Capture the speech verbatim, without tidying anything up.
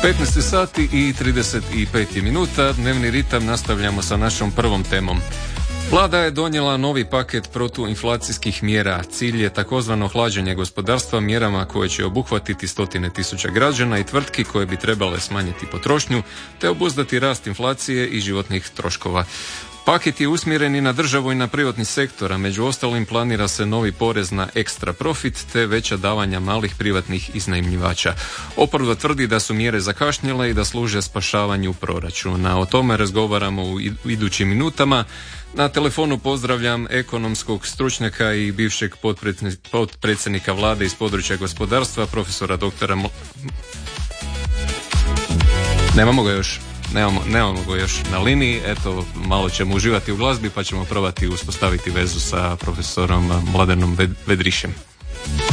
petnaest sati i trideset pet minuta, dnevni ritam, nastavljamo sa našom prvom temom. Vlada je donijela novi paket protuinflacijskih mjera. Cilj je takozvano hlađenje gospodarstva mjerama koje će obuhvatiti stotine tisuća građana i tvrtki koje bi trebale smanjiti potrošnju te obuzdati rast inflacije i životnih troškova. Paket je usmjeren i na državu i na privatni sektor, a među ostalim planira se novi porez na ekstra profit te veća davanja malih privatnih iznajmljivača. Oporba tvrdi da su mjere zakašnjele i da služe spašavanju proračuna. O tome razgovaramo u idućim minutama. Na telefonu pozdravljam ekonomskog stručnjaka i bivšeg potpredsjednika vlade iz područja gospodarstva, profesora doktora Mo... Nemamo ga još. Nemamo, nemamo ga još na liniji, eto malo ćemo uživati u glazbi pa ćemo probati uspostaviti vezu sa profesorom Mladenom Vedrišem.